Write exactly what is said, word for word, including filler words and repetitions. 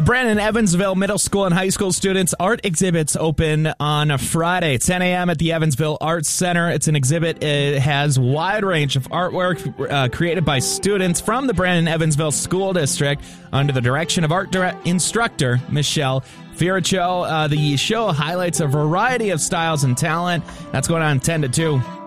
Brandon Evansville Middle School and high school students' art exhibits open on a Friday, ten a.m. at the Evansville Arts Center. It's an exhibit. It has a wide range of artwork uh, created by students from the Brandon Evansville School District under the direction of art direct instructor Michelle Fioruccio. Uh, the show highlights a variety of styles and talent. That's going on ten to two.